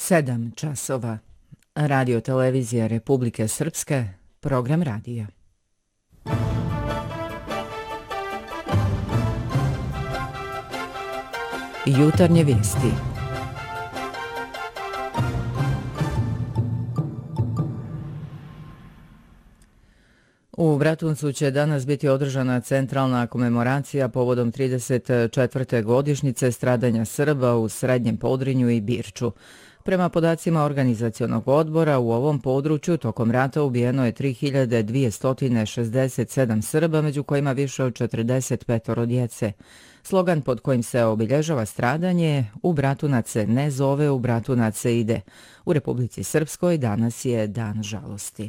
7 časova. Radio televizija Republike Srpske, program radija. Jutarnje vijesti. U Bratuncu će danas biti održana centralna komemoracija povodom 34. godišnjice stradanja Srba u Srednjem Podrinju i Birču. Prema podacima organizacionog odbora, u ovom području tokom rata ubijeno je 3267 Srba, među kojima više od 45 djece. Slogan pod kojim se obilježava stradanje je "U Bratunac se ne zove, u Bratunac se ide". U Republici Srpskoj danas je dan žalosti.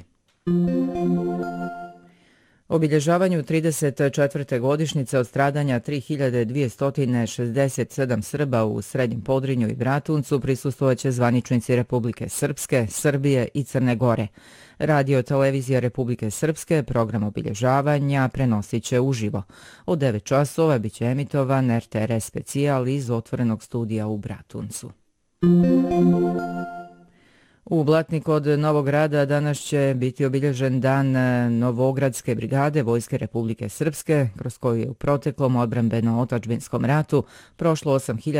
Obilježavanju 34. godišnjice od stradanja 3267 Srba u Srednjem Podrinju i Bratuncu prisustvovaće zvaničnici Republike Srpske, Srbije i Crne Gore. Radio televizija Republike Srpske program obilježavanja prenosit će uživo. Od 9 časova biće emitovan RTRS specijal iz otvorenog studija u Bratuncu. U Blatni kod Novog Rada danas će biti obilježen dan Novogradske brigade Vojske Republike Srpske, kroz koju je u proteklom odbrambeno-otadžbinskom ratu prošlo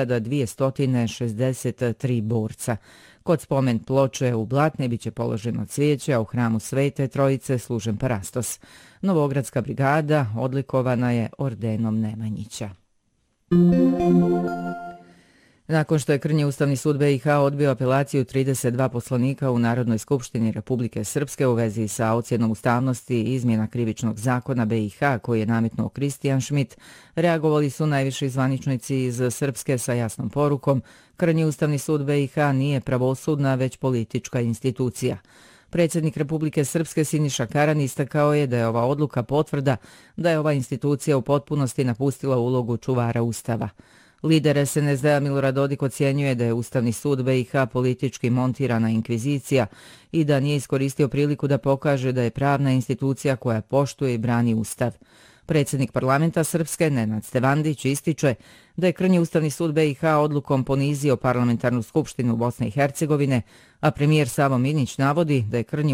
8263 borca. Kod spomen ploče u Blatni biće položeno cvijeće, a u hramu Svete Trojice služen parastos. Novogradska brigada odlikovana je ordenom Nemanjića. Nakon što je Krnji Ustavni sud BiH odbio apelaciju 32 poslanika u Narodnoj skupštini Republike Srpske u vezi sa ocjenom ustavnosti i izmjena krivičnog zakona BiH koji je nametnuo Kristijan Šmit, reagovali su najviši zvaničnici iz Srpske sa jasnom porukom: Krnji Ustavni sud BiH nije pravosudna, već politička institucija. Predsjednik Republike Srpske Siniša Karan istakao je da je ova odluka potvrda da je ova institucija u potpunosti napustila ulogu čuvara Ustava. Lider SNSD-a Milorad Dodik ocjenjuje da je Ustavni sud BiH politički montirana inkvizicija i da nije iskoristio priliku da pokaže da je pravna institucija koja poštuje i brani Ustav. Predsjednik parlamenta Srpske Nenad Stevandić ističe da je Krnji Ustavni sud BiH odlukom ponizio parlamentarnu skupštinu Bosne i Hercegovine, a premijer Savo Minić navodi da je Krnji